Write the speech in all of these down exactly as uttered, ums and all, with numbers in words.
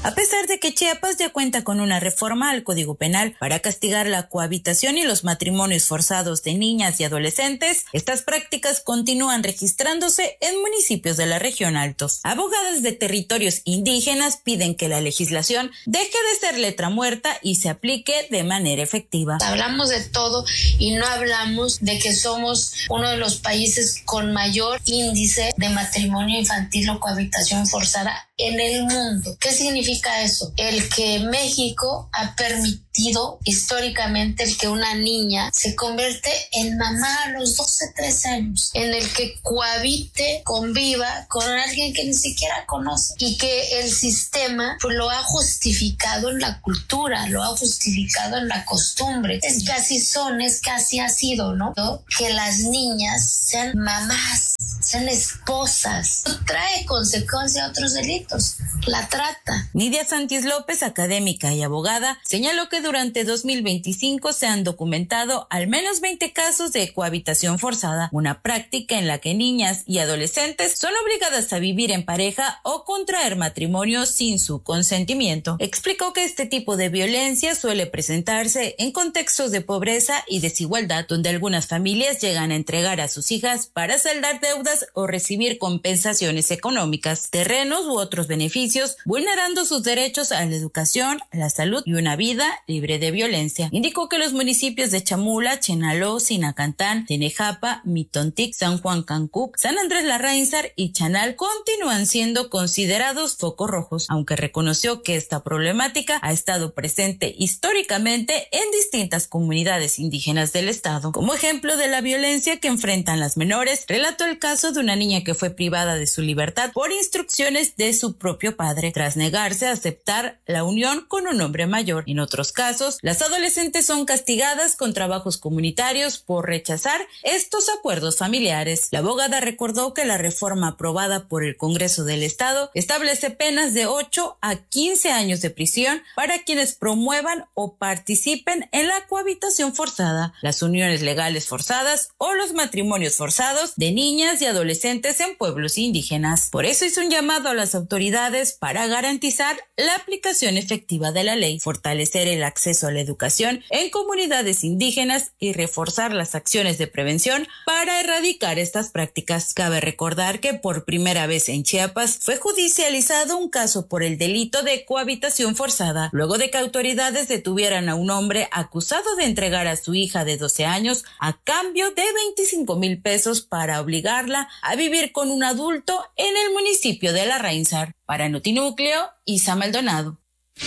A pesar de que Chiapas ya cuenta con una reforma al Código Penal para castigar la cohabitación y los matrimonios forzados de niñas y adolescentes, estas prácticas continúan registrándose en municipios de la región Altos. Abogadas de territorios indígenas piden que la legislación deje de ser letra muerta y se aplique de manera efectiva. Hablamos de todo y no hablamos de que somos uno de los países con mayor índice de matrimonio infantil o cohabitación forzada en el mundo. ¿Qué significa eso? El que México ha permitido históricamente el que una niña se convierte en mamá a los doce, trece años, en el que cohabite, conviva con alguien que ni siquiera conoce y que el sistema pues, lo ha justificado en la cultura, lo ha justificado en la costumbre. Es casi son, es casi ha sido, ¿no? ¿No? Que las niñas sean mamás, sean esposas. Trae consecuencia a otros delitos. La trata. Nidia Santis López, académica y abogada, señaló que durante dos mil veinticinco se han documentado al menos veinte casos de cohabitación forzada, una práctica en la que niñas y adolescentes son obligadas a vivir en pareja o contraer matrimonio sin su consentimiento. Explicó que este tipo de violencia suele presentarse en contextos de pobreza y desigualdad, donde algunas familias llegan a entregar a sus hijas para saldar deudas o recibir compensaciones económicas, terrenos u otros beneficios, vulnerando sus derechos a la educación, la salud y una vida libre de violencia. Indicó que los municipios de Chamula, Chenaló, Sinacantán, Tenejapa, Mitontic, San Juan Cancuc, San Andrés Larrainzar y Chanal continúan siendo considerados focos rojos, aunque reconoció que esta problemática ha estado presente históricamente en distintas comunidades indígenas del estado. Como ejemplo de la violencia que enfrentan las menores, relató el caso de una niña que fue privada de su libertad por instrucciones de su propio padre, tras negarse a aceptar la unión con un hombre mayor. En otros casos, las adolescentes son castigadas con trabajos comunitarios por rechazar estos acuerdos familiares. La abogada recordó que la reforma aprobada por el Congreso del Estado establece penas de ocho a quince años de prisión para quienes promuevan o participen en la cohabitación forzada, las uniones legales forzadas o los matrimonios forzados de niñas y adolescentes en pueblos indígenas. Por eso hizo un llamado a las autoridades para garantizar la aplicación efectiva de la ley, fortalecer el acceso a la educación en comunidades indígenas y reforzar las acciones de prevención para erradicar estas prácticas. Cabe recordar que por primera vez en Chiapas fue judicializado un caso por el delito de cohabitación forzada, luego de que autoridades detuvieran a un hombre acusado de entregar a su hija de doce años a cambio de veinticinco mil pesos para obligarla a vivir con un adulto en el municipio de Larrainzar. Para Notinúcleo, Isa Maldonado.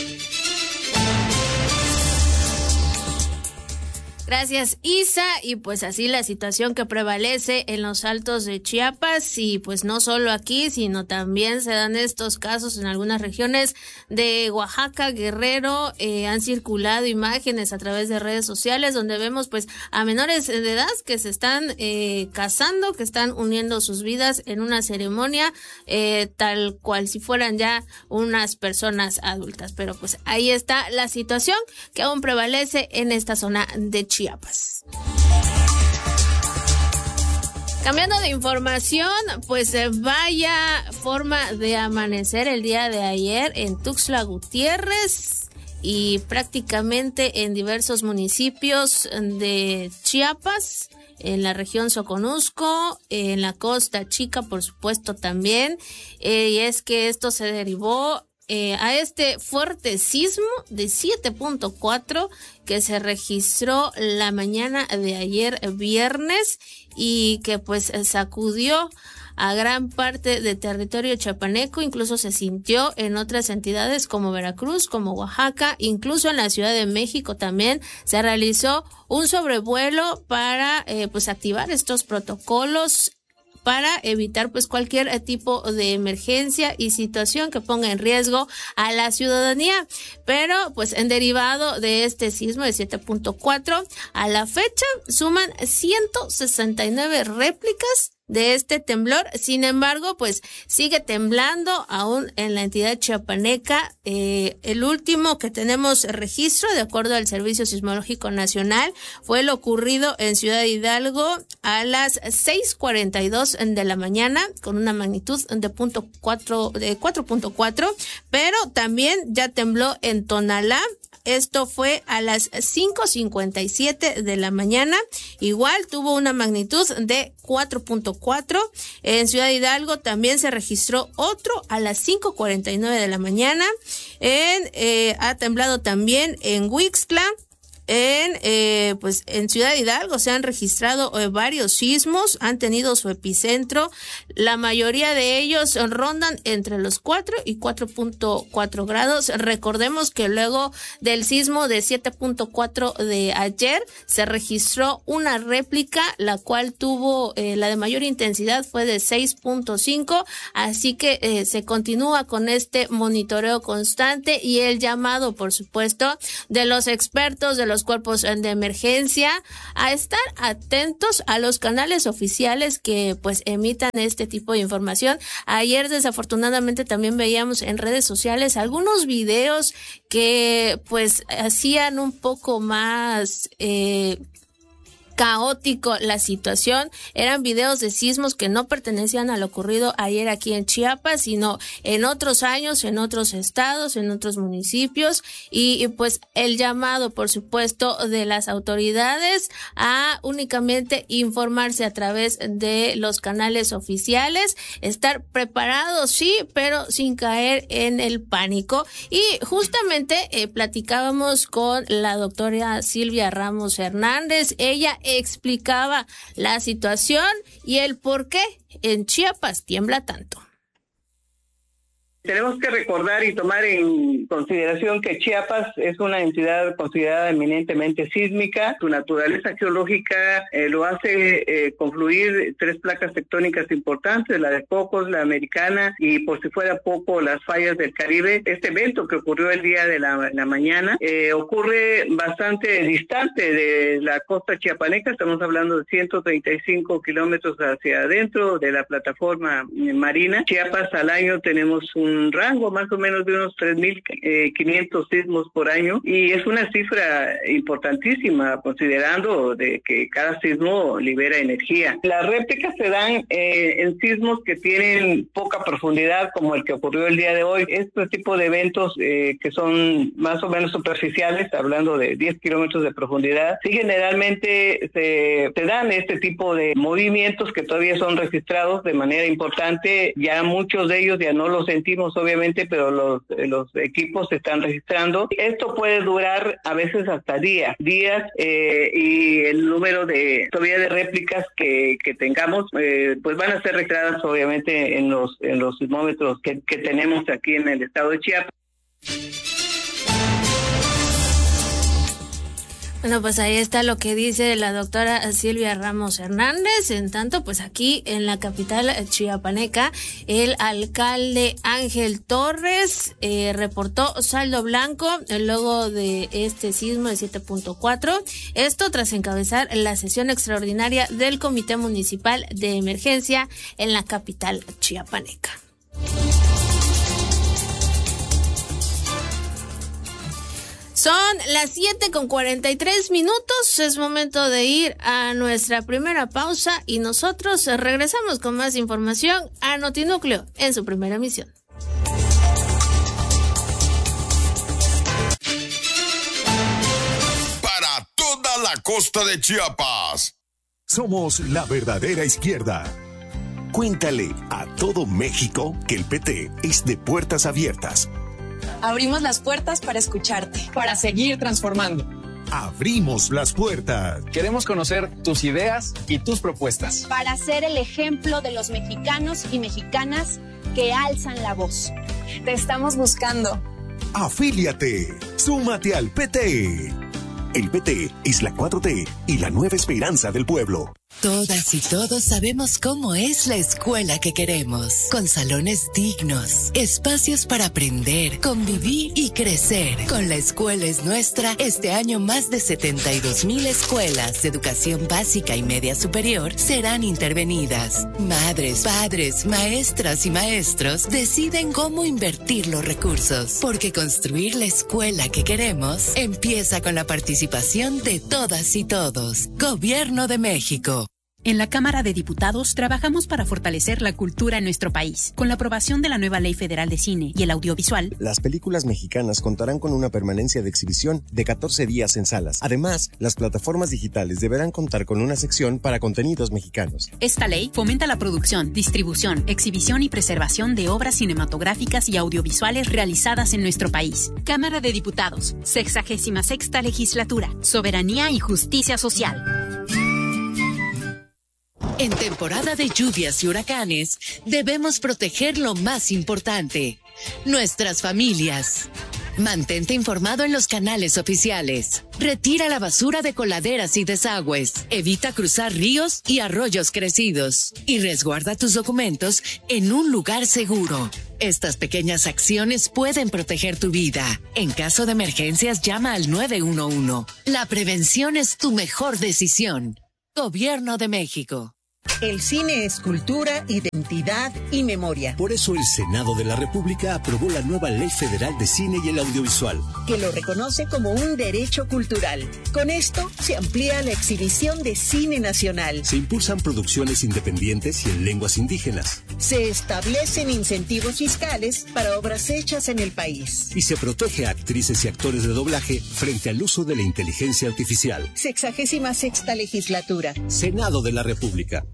Gracias, Isa. Y pues así la situación que prevalece en los Altos de Chiapas, y pues no solo aquí, sino también se dan estos casos en algunas regiones de Oaxaca, Guerrero. Eh, han circulado imágenes a través de redes sociales donde vemos pues a menores de edad que se están eh, casando, que están uniendo sus vidas en una ceremonia eh, tal cual si fueran ya unas personas adultas. Pero pues ahí está la situación que aún prevalece en esta zona de Chiapas. Chiapas. Cambiando de información, pues vaya forma de amanecer el día de ayer en Tuxtla Gutiérrez y prácticamente en diversos municipios de Chiapas, en la región Soconusco, en la Costa Chica, por supuesto también, eh, y es que esto se derivó Eh, a este fuerte sismo de siete punto cuatro que se registró la mañana de ayer viernes y que pues sacudió a gran parte de territorio chiapaneco. Incluso se sintió en otras entidades como Veracruz, como Oaxaca, incluso en la Ciudad de México también se realizó un sobrevuelo para eh, pues activar estos protocolos para evitar pues cualquier tipo de emergencia y situación que ponga en riesgo a la ciudadanía. Pero pues en derivado de este sismo de siete punto cuatro, a la fecha suman ciento sesenta y nueve réplicas de este temblor. Sin embargo, pues sigue temblando aún en la entidad chiapaneca. Eh, el último que tenemos registro, de acuerdo al Servicio Sismológico Nacional, fue lo ocurrido en Ciudad Hidalgo a las seis cuarenta y dos de la mañana, con una magnitud de punto cuatro, de cuatro punto cuatro, pero también ya tembló en Tonalá. Esto fue a las cinco cincuenta y siete de la mañana. Igual tuvo una magnitud de cuatro punto cuatro. En Ciudad Hidalgo también se registró otro a las cinco cuarenta y nueve de la mañana. En, eh, ha temblado también en Huixtla. En eh, pues en Ciudad Hidalgo se han registrado eh, varios sismos, han tenido su epicentro. La mayoría de ellos rondan entre los cuatro y cuatro punto cuatro grados. Recordemos que luego del sismo de siete punto cuatro de ayer se registró una réplica, la cual tuvo eh, la de mayor intensidad fue de seis punto cinco, así que eh, se continúa con este monitoreo constante y el llamado, por supuesto, de los expertos, de los cuerpos de emergencia, a estar atentos a los canales oficiales que pues emitan este tipo de información. Ayer desafortunadamente también veíamos en redes sociales algunos videos que pues hacían un poco más eh, caótico la situación. Eran videos de sismos que no pertenecían a lo ocurrido ayer aquí en Chiapas, sino en otros años, en otros estados, en otros municipios, y, y pues el llamado, por supuesto, de las autoridades a únicamente informarse a través de los canales oficiales, estar preparados, sí, pero sin caer en el pánico. Y justamente eh, platicábamos con la doctora Silvia Ramos Hernández. Ella explicaba la situación y el por qué en Chiapas tiembla tanto. Tenemos que recordar y tomar en consideración que Chiapas es una entidad considerada eminentemente sísmica. Su naturaleza geológica eh, lo hace eh, confluir tres placas tectónicas importantes, la de Cocos, la americana y, por si fuera poco, las fallas del Caribe. Este evento que ocurrió el día de la, la mañana eh, ocurre bastante distante de la costa chiapaneca. Estamos hablando de ciento treinta y cinco kilómetros hacia adentro de la plataforma marina. Chiapas al año tenemos un un rango más o menos de unos tres mil quinientos sismos por año, y es una cifra importantísima considerando de que cada sismo libera energía. Las réplicas se dan eh, en sismos que tienen poca profundidad, como el que ocurrió el día de hoy. Este tipo de eventos eh, que son más o menos superficiales, hablando de diez kilómetros de profundidad, sí generalmente se, se dan este tipo de movimientos que todavía son registrados de manera importante. Ya muchos de ellos ya no los sentimos obviamente, pero los, los equipos se están registrando. Esto puede durar a veces hasta días, días eh, y el número de todavía de réplicas que, que tengamos, eh, pues van a ser registradas obviamente en los en los sismómetros que, que tenemos aquí en el estado de Chiapas. Bueno, pues ahí está lo que dice la doctora Silvia Ramos Hernández. En tanto, pues aquí en la capital chiapaneca, el alcalde Ángel Torres eh, reportó saldo blanco luego de este sismo de siete punto cuatro. Esto tras encabezar la sesión extraordinaria del Comité Municipal de Emergencia en la capital chiapaneca. Son las siete con cuarenta y tres minutos, es momento de ir a nuestra primera pausa y nosotros regresamos con más información a Notinúcleo en su primera emisión. Para toda la costa de Chiapas. Somos la verdadera izquierda. Cuéntale a todo México que el P T es de puertas abiertas. Abrimos las puertas para escucharte, para seguir transformando. Abrimos las puertas. Queremos conocer tus ideas y tus propuestas. Para ser el ejemplo de los mexicanos y mexicanas que alzan la voz. Te estamos buscando. Afíliate. Súmate al P T. El P T es la cuatro T y la nueva esperanza del pueblo. Todas y todos sabemos cómo es la escuela que queremos, con salones dignos, espacios para aprender, convivir y crecer. Con La Escuela es Nuestra, este año más de setenta y dos mil escuelas de educación básica y media superior serán intervenidas. Madres, padres, maestras y maestros deciden cómo invertir los recursos, porque construir la escuela que queremos empieza con la participación de todas y todos. Gobierno de México. En la Cámara de Diputados trabajamos para fortalecer la cultura en nuestro país. Con la aprobación de la nueva Ley Federal de Cine y el Audiovisual, las películas mexicanas contarán con una permanencia de exhibición de catorce días en salas. Además, las plataformas digitales deberán contar con una sección para contenidos mexicanos. Esta ley fomenta la producción, distribución, exhibición y preservación de obras cinematográficas y audiovisuales realizadas en nuestro país. Cámara de Diputados, sexagésima sexta Legislatura, Soberanía y Justicia Social. En temporada de lluvias y huracanes, debemos proteger lo más importante, nuestras familias. Mantente informado en los canales oficiales. Retira la basura de coladeras y desagües. Evita cruzar ríos y arroyos crecidos. Y resguarda tus documentos en un lugar seguro. Estas pequeñas acciones pueden proteger tu vida. En caso de emergencias, llama al nueve uno uno. La prevención es tu mejor decisión. Gobierno de México. El cine es cultura, identidad y memoria. Por eso el Senado de la República aprobó la nueva Ley Federal de Cine y el Audiovisual, que lo reconoce como un derecho cultural. Con esto se amplía la exhibición de cine nacional. Se impulsan producciones independientes y en lenguas indígenas. Se establecen incentivos fiscales para obras hechas en el país. Y se protege a actrices y actores de doblaje frente al uso de la inteligencia artificial. Sexagésima sexta Legislatura. Senado de la República.